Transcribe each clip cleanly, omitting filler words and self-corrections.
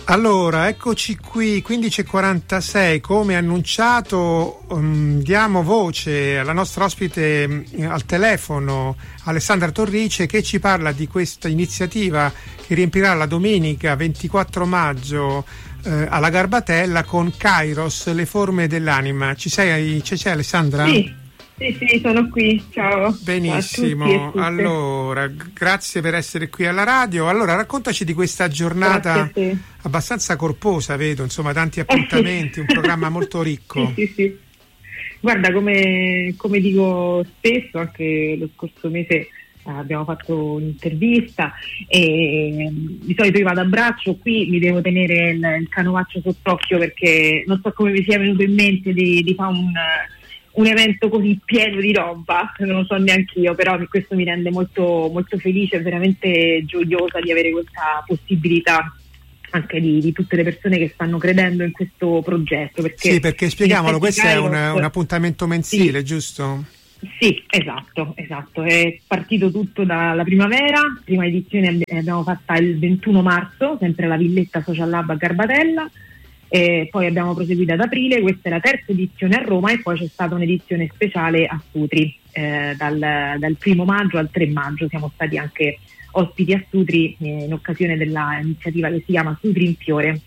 Allora, eccoci qui, 15:46, come annunciato diamo voce alla nostra ospite al telefono, Alessandra Torrice, che ci parla di questa iniziativa che riempirà la domenica 24 maggio alla Garbatella con Kairos, le forme dell'anima. C'è Alessandra? Sì, sono qui, ciao. Benissimo, allora, grazie per essere qui alla radio. Allora, raccontaci di questa giornata abbastanza corposa, vedo, insomma, tanti appuntamenti, un programma molto ricco. Sì. Guarda, come dico spesso, anche lo scorso mese abbiamo fatto un'intervista e di solito io vado a braccio, qui mi devo tenere il canovaccio sott'occhio perché non so come mi sia venuto in mente di fare un evento così pieno di roba, non lo so neanche io, però questo mi rende molto, molto felice e veramente gioiosa di avere questa possibilità anche di tutte le persone che stanno credendo in questo progetto. Perché spieghiamolo, questo è un appuntamento mensile, giusto? Sì, esatto, è partito tutto dalla primavera, prima edizione abbiamo fatta il 21 marzo, sempre alla Villetta Social Lab a Garbatella. E poi abbiamo proseguito ad aprile, questa è la terza edizione a Roma e poi c'è stata un'edizione speciale a Sutri, dal 1 maggio al 3 maggio siamo stati anche ospiti a Sutri in occasione dell'iniziativa che si chiama Sutri in Fiore,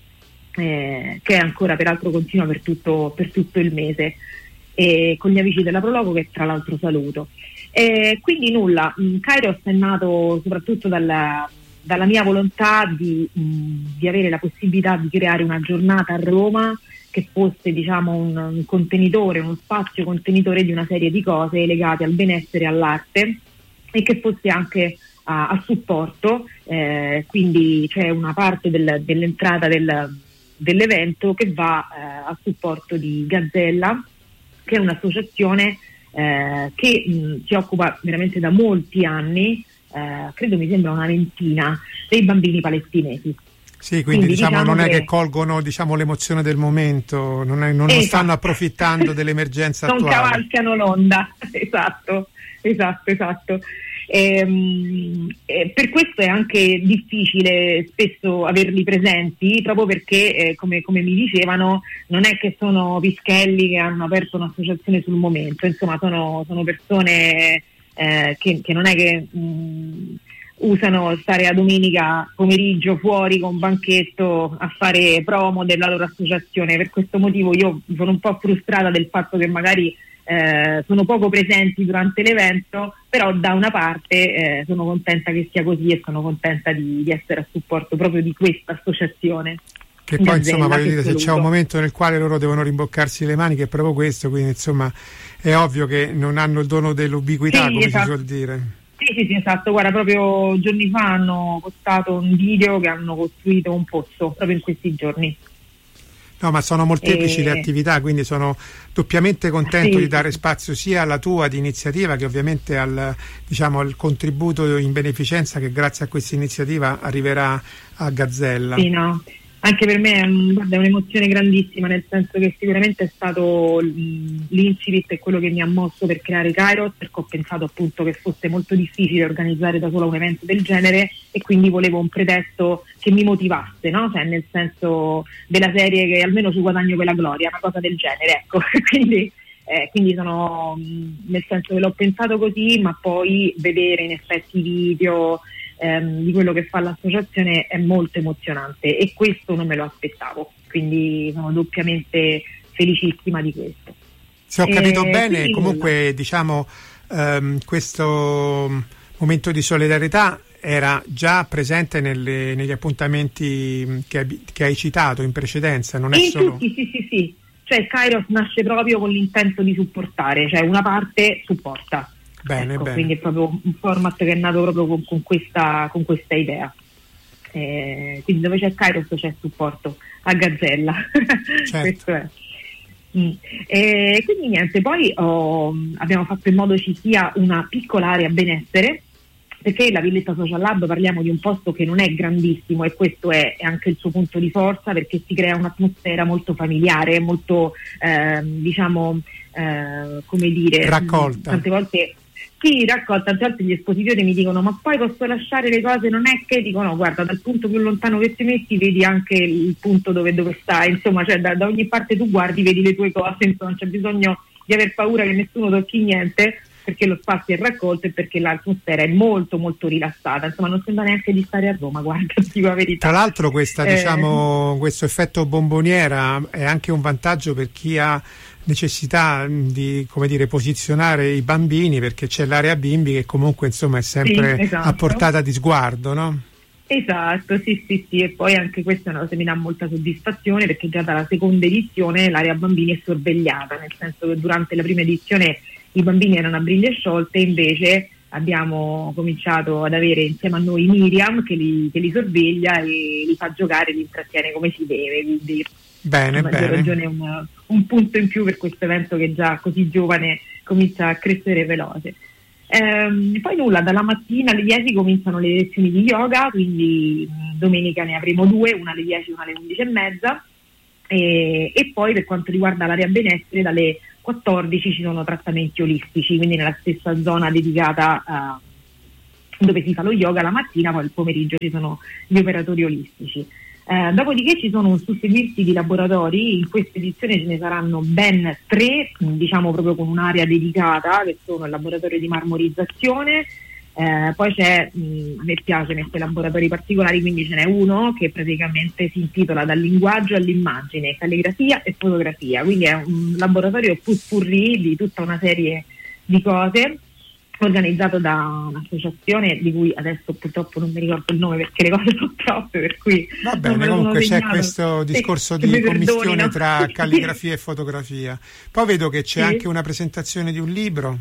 che è ancora peraltro continua per tutto il mese, e con gli amici della Prologo che tra l'altro saluto. Quindi nulla, Kairos è nato soprattutto dalla mia volontà di avere la possibilità di creare una giornata a Roma che fosse, diciamo, un contenitore, uno spazio contenitore di una serie di cose legate al benessere e all'arte, e che fosse anche a supporto, quindi c'è una parte dell'entrata dell'evento che va a supporto di Gazzella, che è un'associazione che si occupa veramente da molti anni, credo mi sembra una ventina, dei bambini palestinesi. Sì, quindi diciamo non è che colgono, diciamo, l'emozione del momento, non stanno approfittando dell'emergenza non attuale. Non cavalcano l'onda, esatto. Per questo è anche difficile spesso averli presenti, proprio perché come mi dicevano non è che sono pischelli che hanno aperto un'associazione sul momento, insomma sono persone che non è che usano stare a domenica pomeriggio fuori con un banchetto a fare promo della loro associazione. Per questo motivo io sono un po' frustrata del fatto che magari sono poco presenti durante l'evento, però da una parte sono contenta che sia così e sono contenta di essere a supporto proprio di questa associazione. Che poi insomma voglio dire, se c'è un momento nel quale loro devono rimboccarsi le maniche è proprio questo, quindi insomma è ovvio che non hanno il dono dell'ubiquità, come si suol dire. Sì, esatto, guarda, proprio giorni fa hanno postato un video che hanno costruito un pozzo proprio in questi giorni. No, ma sono molteplici le attività, quindi sono doppiamente contento di dare spazio sia alla tua di iniziativa che ovviamente al contributo in beneficenza che grazie a questa iniziativa arriverà a Gazzella. Sì, no. Anche per me è un'emozione grandissima, nel senso che sicuramente è stato l'incipit e quello che mi ha mosso per creare Kairos, perché ho pensato appunto che fosse molto difficile organizzare da sola un evento del genere e quindi volevo un pretesto che mi motivasse, no? Cioè nel senso della serie che almeno ci guadagno quella gloria, una cosa del genere, ecco. Quindi sono, nel senso che l'ho pensato così, ma poi vedere in effetti video di quello che fa l'associazione è molto emozionante e questo non me lo aspettavo, quindi sono doppiamente felicissima di questo. Se ho capito bene, comunque diciamo questo momento di solidarietà era già presente negli appuntamenti che hai citato in precedenza, non è solo... Sì, cioè Kairos nasce proprio con l'intento di supportare, cioè una parte supporta. Bene. Quindi è proprio un format che è nato proprio con questa idea. Quindi dove c'è Kairos c'è supporto a Gazzella. Certo. Questo è. Quindi niente, poi abbiamo fatto in modo ci sia una piccola area benessere, perché la Villetta Social Lab parliamo di un posto che non è grandissimo e questo è anche il suo punto di forza, perché si crea un'atmosfera molto familiare, molto come dire, raccolta. Tante volte Sì, raccolta, tante volte gli espositori mi dicono ma poi posso lasciare le cose, non è che dico no, guarda, dal punto più lontano che ti metti vedi anche il punto dove stai, insomma, cioè da ogni parte tu guardi, vedi le tue cose, insomma, non c'è bisogno di aver paura che nessuno tocchi niente, perché lo spazio è raccolto e perché l'atmosfera è molto molto rilassata, insomma non sembra neanche di stare a Roma, guarda, dico la verità. Tra l'altro questa, diciamo, questo effetto bomboniera è anche un vantaggio per chi ha necessità di, come dire, posizionare i bambini, perché c'è l'area bimbi che comunque insomma è sempre sì, esatto, a portata di sguardo, no? Esatto, sì, e poi anche questa è una cosa che mi dà molta soddisfazione, perché già dalla seconda edizione l'area bambini è sorvegliata, nel senso che durante la prima edizione i bambini erano a briglie sciolte, invece abbiamo cominciato ad avere insieme a noi Miriam che li sorveglia e li fa giocare, li intrattiene come si deve, quindi bene. ragione un punto in più per questo evento che già così giovane comincia a crescere veloce. Poi nulla, dalla mattina alle 10 cominciano le lezioni di yoga, quindi domenica ne avremo 2, una alle 10 e una alle 11:30, e poi per quanto riguarda l'area benessere dalle 14 ci sono trattamenti olistici, quindi nella stessa zona dedicata dove si fa lo yoga la mattina, poi il pomeriggio ci sono gli operatori olistici. Dopodiché ci sono un susseguirsi di laboratori, in questa edizione ce ne saranno ben 3, diciamo proprio con un'area dedicata, che sono il laboratorio di marmorizzazione, poi c'è, a me piace mettere laboratori particolari, quindi ce n'è uno che praticamente si intitola Dal linguaggio all'immagine, calligrafia e fotografia, quindi è un laboratorio putpurri di tutta una serie di cose, organizzato da un'associazione di cui adesso purtroppo non mi ricordo il nome perché le cose sono troppe, per cui va bene, comunque c'è questo discorso di commistione tra calligrafia e fotografia. Poi vedo che c'è anche una presentazione di un libro.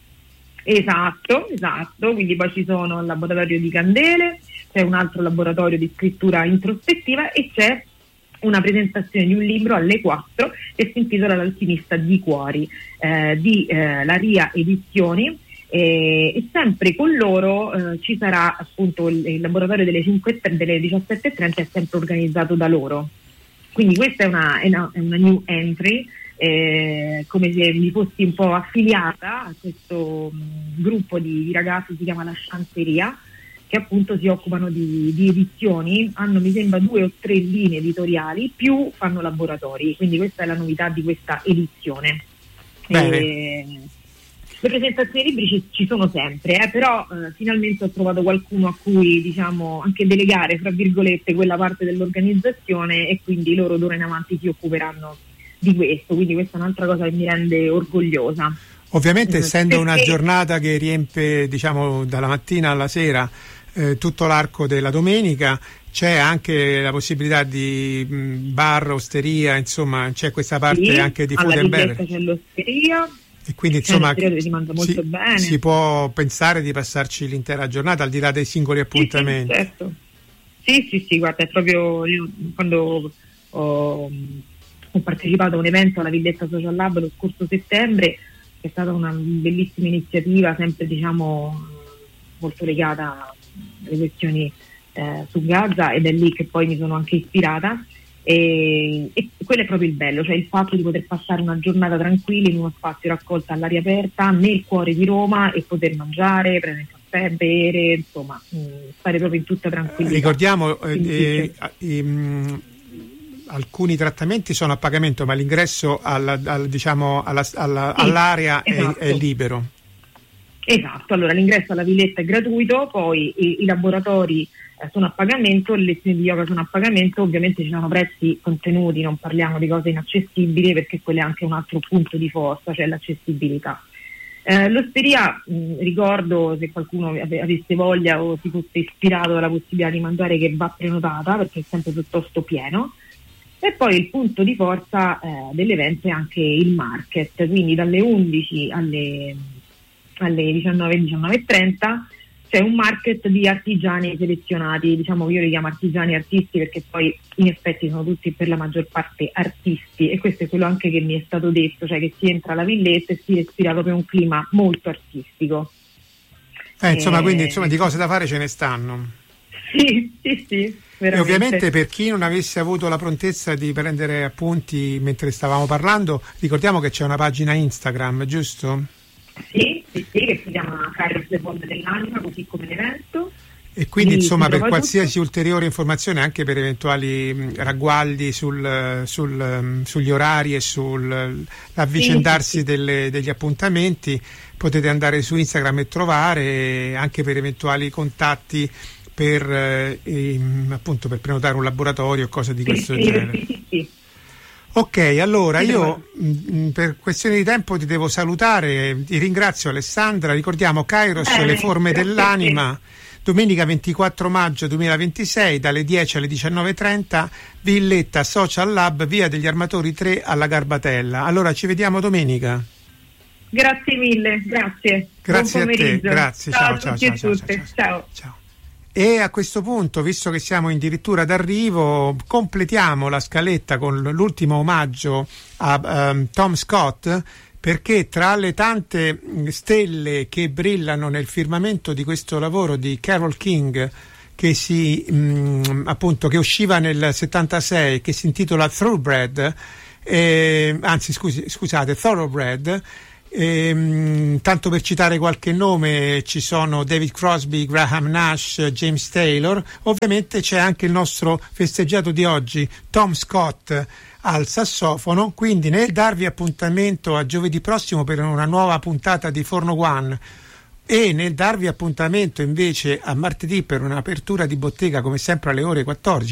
Esatto, quindi poi ci sono il laboratorio di candele, c'è un altro laboratorio di scrittura introspettiva e c'è una presentazione di un libro alle 4 che si intitola L'alchimista di cuori, di la RIA Edizioni. E sempre con loro ci sarà appunto il laboratorio delle 17:30, è sempre organizzato da loro, quindi questa è una new entry, come se mi fossi un po' affiliata a questo gruppo di ragazzi, si chiama La Scianzeria, che appunto si occupano di edizioni, hanno mi sembra 2 o 3 linee editoriali, più fanno laboratori, quindi questa è la novità di questa edizione. Le presentazioni di libri ci sono sempre, però finalmente ho trovato qualcuno a cui, diciamo, anche delegare, fra virgolette, quella parte dell'organizzazione, e quindi loro d'ora in avanti si occuperanno di questo, quindi questa è un'altra cosa che mi rende orgogliosa. Ovviamente essendo una giornata che riempie, diciamo, dalla mattina alla sera tutto l'arco della domenica, c'è anche la possibilità di bar, osteria, insomma c'è questa parte anche di food and beverage. C'è l'osteria. E quindi insomma si può pensare di passarci l'intera giornata al di là dei singoli appuntamenti. Sì, certo. Sì, guarda, è proprio io quando ho partecipato a un evento alla Villetta Social Lab lo scorso settembre, che è stata una bellissima iniziativa, sempre diciamo molto legata alle questioni su Gaza, ed è lì che poi mi sono anche ispirata. E quello è proprio il bello, cioè il fatto di poter passare una giornata tranquilla in uno spazio raccolto all'aria aperta nel cuore di Roma e poter mangiare, prendere caffè, bere, insomma stare proprio in tutta tranquillità. Ricordiamo alcuni trattamenti sono a pagamento, ma l'ingresso all'area è libero. Esatto, allora l'ingresso alla villetta è gratuito, poi i laboratori sono a pagamento, le lezioni di yoga sono a pagamento, ovviamente ci sono prezzi contenuti, non parliamo di cose inaccessibili, perché quello è anche un altro punto di forza, cioè l'accessibilità. L'osteria, ricordo, se qualcuno avesse voglia o si fosse ispirato alla possibilità di mangiare, che va prenotata perché è sempre piuttosto pieno. E poi il punto di forza dell'evento è anche il market, quindi dalle 11 alle 19:30 c'è un market di artigiani selezionati, diciamo io li chiamo artigiani artisti perché poi in effetti sono tutti per la maggior parte artisti, e questo è quello anche che mi è stato detto, cioè che si entra alla villetta e si respira proprio un clima molto artistico. Insomma, quindi di cose da fare ce ne stanno. Sì, veramente. E ovviamente per chi non avesse avuto la prontezza di prendere appunti mentre stavamo parlando, ricordiamo che c'è una pagina Instagram, giusto? Sì, sì, che si chiama Kairos Le Forme dell'Anima, così come l'evento. E quindi insomma per qualsiasi ulteriore informazione, anche per eventuali ragguagli sugli orari e sull'avvicendarsi degli appuntamenti, potete andare su Instagram e trovare, anche per eventuali contatti appunto per prenotare un laboratorio o cose di questo genere. Sì. Ok, allora io per questione di tempo ti devo salutare, ti ringrazio Alessandra, ricordiamo Kairos Le Forme dell'Anima, domenica 24 maggio 2026 dalle 10 alle 19:30, Villetta Social Lab, via degli Armatori 3 alla Garbatella. Allora ci vediamo domenica. Grazie mille, grazie. Grazie Buon a te, pomeriggio. grazie, ciao ciao. Ciao. E a questo punto, visto che siamo addirittura d'arrivo, completiamo la scaletta con l'ultimo omaggio a Tom Scott, perché tra le tante stelle che brillano nel firmamento di questo lavoro di Carole King, che che usciva nel 76, che si intitola Thoroughbred, Thoroughbred. Tanto per citare qualche nome, ci sono David Crosby, Graham Nash, James Taylor. Ovviamente c'è anche il nostro festeggiato di oggi, Tom Scott al sassofono. Quindi nel darvi appuntamento a giovedì prossimo per una nuova puntata di Forno One, e nel darvi appuntamento invece a martedì per un'apertura di bottega come sempre alle ore 14